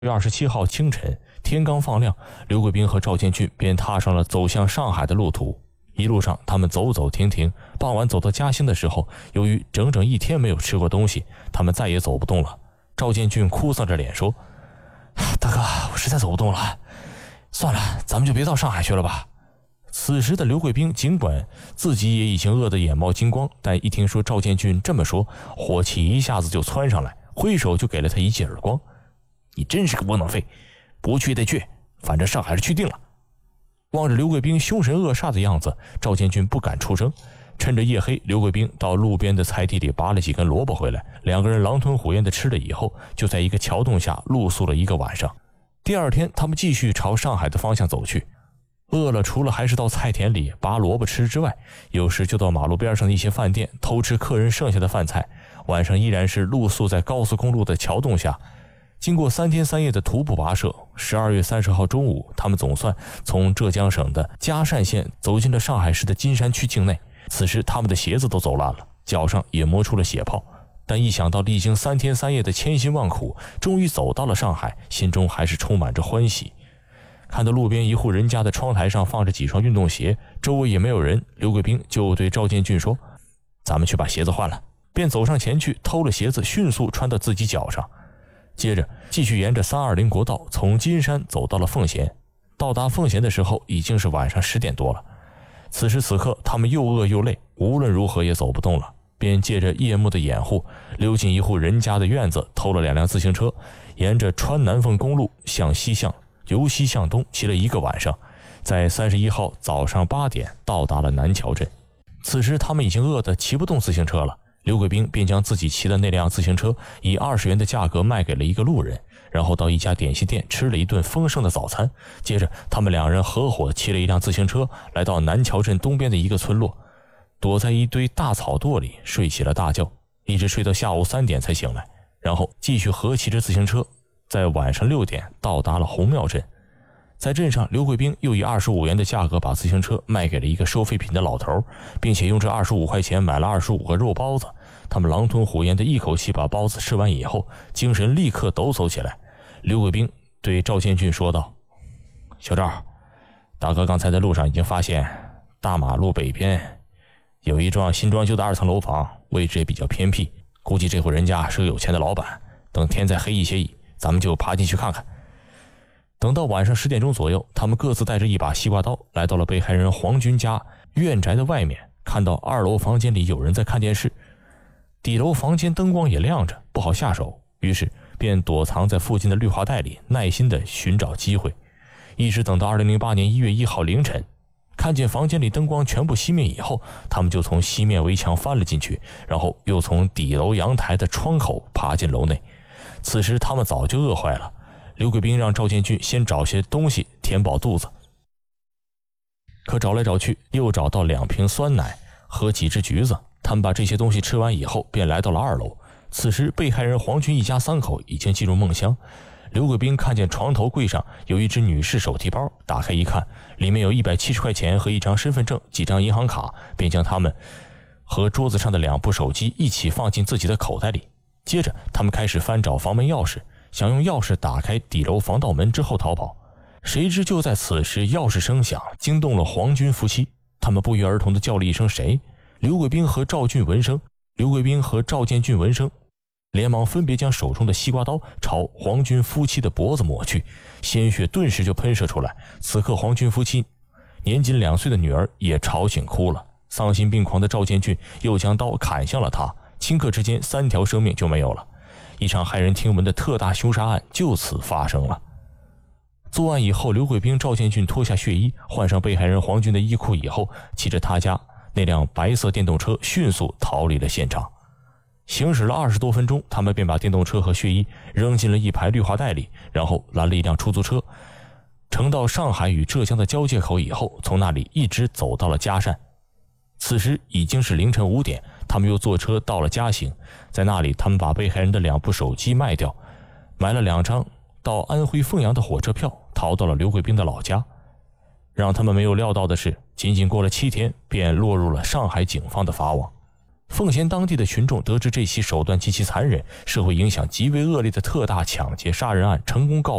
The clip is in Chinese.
月27号清晨，天刚放亮，刘贵斌和赵建俊便踏上了走向上海的路途。一路上，他们走走停停，傍晚走到嘉兴的时候，由于整整一天没有吃过东西，他们再也走不动了。赵建俊哭丧着脸说：“大哥，我实在走不动了，算了，咱们就别到上海去了吧。”此时的刘贵斌尽管自己也已经饿得眼冒金光，但一听说赵建俊这么说，火气一下子就窜上来，挥手就给了他一记耳光：“你真是个窝囊废，不去得去，反正上海是去定了。”望着刘贵斌凶神恶煞的样子，赵建俊不敢出声。趁着夜黑，刘贵斌到路边的菜地里拔了几根萝卜回来，两个人狼吞虎咽地吃了以后，就在一个桥洞下露宿了一个晚上。第二天，他们继续朝上海的方向走去。饿了，除了还是到菜田里拔萝卜吃之外，有时就到马路边上的一些饭店偷吃客人剩下的饭菜。晚上依然是露宿在高速公路的桥洞下。经过3天3夜的徒步跋涉，12月30号中午，他们总算从浙江省的嘉善县走进了上海市的金山区境内。此时他们的鞋子都走烂了，脚上也磨出了血泡，但一想到历经3天3夜的千辛万苦，终于走到了上海，心中还是充满着欢喜。看到路边一户人家的窗台上放着几双运动鞋，周围也没有人，刘贵斌就对赵建俊说：“咱们去把鞋子换了。”便走上前去偷了鞋子，迅速穿到自己脚上。接着继续沿着320国道从金山走到了奉贤。到达奉贤的时候已经是晚上10点多了。此时此刻他们又饿又累，无论如何也走不动了，便借着夜幕的掩护，溜进一户人家的院子，偷了2辆自行车，沿着川南凤公路向西向由西向东骑了一个晚上，在31号早上8点到达了南桥镇。此时他们已经饿得骑不动自行车了，刘贵斌便将自己骑的那辆自行车以20元的价格卖给了一个路人，然后到一家点心店吃了一顿丰盛的早餐。接着他们两人合伙骑了一辆自行车，来到南桥镇东边的一个村落，躲在一堆大草垛里睡起了大觉，一直睡到下午3点才醒来，然后继续合骑着自行车，在晚上6点到达了红庙镇。在镇上，刘贵斌又以25元的价格把自行车卖给了一个收废品的老头，并且用这25块钱买了25个肉包子。他们狼吞虎咽的一口气把包子吃完以后，精神立刻抖擞起来。刘贵斌对赵建俊说道：“小赵，大哥刚才在路上已经发现大马路北边有一幢新装修的2层楼房，位置也比较偏僻，估计这户人家是个有钱的老板。等天再黑一些，咱们就爬进去看看。”等到晚上10点钟左右，他们各自带着一把西瓜刀来到了被害人黄军家院宅的外面，看到2楼房间里有人在看电视，底楼房间灯光也亮着，不好下手，于是便躲藏在附近的绿化带里，耐心地寻找机会。一直等到2008年1月1号凌晨，看见房间里灯光全部熄灭以后，他们就从西面围墙翻了进去，然后又从底楼阳台的窗口爬进楼内。此时他们早就饿坏了，刘贵斌让赵建俊先找些东西填饱肚子，可找来找去又找到2瓶酸奶和几只橘子。他们把这些东西吃完以后，便来到了2楼。此时被害人黄军一家3口已经进入梦乡。刘贵斌看见床头柜上有一只女士手提包，打开一看，里面有170块钱和1张身份证、几张银行卡，便将它们和桌子上的2部手机一起放进自己的口袋里。接着他们开始翻找房门钥匙，想用钥匙打开底楼防盗门之后逃跑。谁知就在此时，钥匙声响惊动了黄军夫妻，他们不约而同地叫了一声谁。刘贵斌和赵建俊闻声，连忙分别将手中的西瓜刀朝黄军夫妻的脖子抹去，鲜血顿时就喷射出来。此刻黄军夫妻年仅2岁的女儿也吵醒哭了，丧心病狂的赵建俊又将刀砍向了他，顷刻之间3条生命就没有了。一场骇人听闻的特大凶杀案就此发生了。作案以后，刘贵斌、赵建俊脱下血衣，换上被害人黄军的衣裤以后，骑着他家那辆白色电动车迅速逃离了现场。行驶了20多分钟，他们便把电动车和血衣扔进了一排绿化带里，然后拦了一辆出租车，乘到上海与浙江的交界口以后，从那里一直走到了嘉善。此时已经是凌晨5点，他们又坐车到了嘉兴，在那里他们把被害人的2部手机卖掉，买了2张到安徽凤阳的火车票，逃到了刘贵斌的老家。让他们没有料到的是，仅仅过了7天，便落入了上海警方的法网。 奉贤当地的群众得知这起手段极其残忍、社会影响极为恶劣的特大抢劫杀人案成功告